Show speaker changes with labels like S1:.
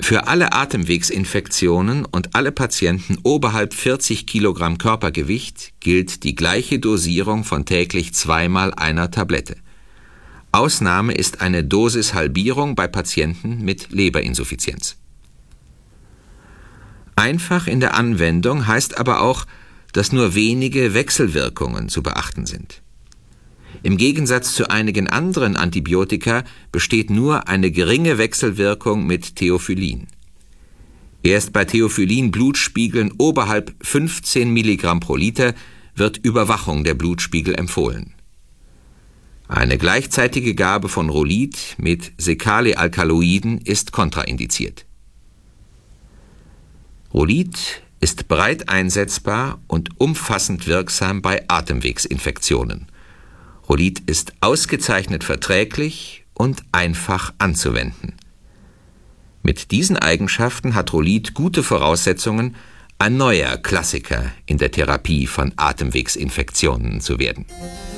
S1: Für alle Atemwegsinfektionen und alle Patienten oberhalb 40 Kilogramm Körpergewicht gilt die gleiche Dosierung von täglich 2-mal einer Tablette. Ausnahme ist eine Dosishalbierung bei Patienten mit Leberinsuffizienz. Einfach in der Anwendung heißt aber auch, dass nur wenige Wechselwirkungen zu beachten sind. Im Gegensatz zu einigen anderen Antibiotika besteht nur eine geringe Wechselwirkung mit Theophyllin. Erst bei Theophyllin-Blutspiegeln oberhalb 15 Milligramm pro Liter wird Überwachung der Blutspiegel empfohlen. Eine gleichzeitige Gabe von Rolid mit Sekalealkaloiden ist kontraindiziert. Rolid ist breit einsetzbar und umfassend wirksam bei Atemwegsinfektionen. Rolid ist ausgezeichnet verträglich und einfach anzuwenden. Mit diesen Eigenschaften hat Rolid gute Voraussetzungen, ein neuer Klassiker in der Therapie von Atemwegsinfektionen zu werden.